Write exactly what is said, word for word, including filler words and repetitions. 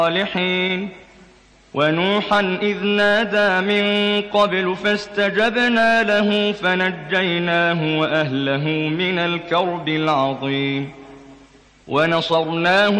الصالحين ونوحا إذ نادى من قبل فاستجبنا له فنجيناه وأهله من الكرب العظيم ونصرناه